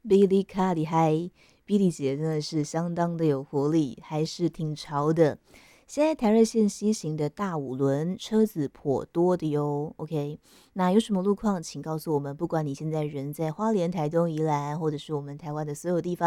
比利卡厉害，比利姐真的是相当的有活力，还是挺潮的。现在台热线西行的大五轮车子颇多的哟。OK，那有什么路况，请告诉我们。不管你现在人在花莲、台东、宜兰，或者是我们台湾的所有地方。